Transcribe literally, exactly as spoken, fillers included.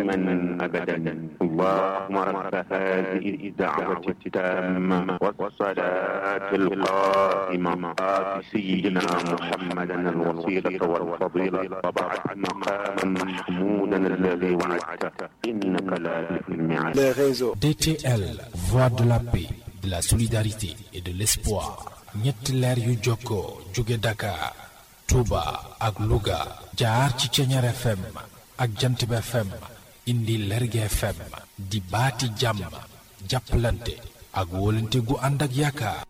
دائما أبدا اللهم رب هذه الدعوة التامة والصلاة القائمة آت سيدنا محمدا الوسيلة والفضيلة وبعث مقاما محمودا الذي وعدته إنك لا تخلف الميعاد. D T L, voix de la paix, de la solidarité et de l'espoir. ñetti leer yu jokkoo jóge Dakar, Touba ak Louga jaar ci Ceñeer F M ak Jantib F M indi Lergui F M di baati jàmm jàppalante ak wóolante gu ànd ak yaakaar.